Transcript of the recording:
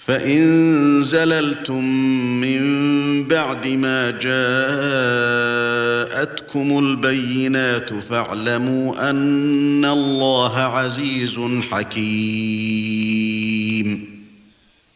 فإن زللتم من بعد ما جاءتكم البينات فاعلموا أن الله عزيز حكيم.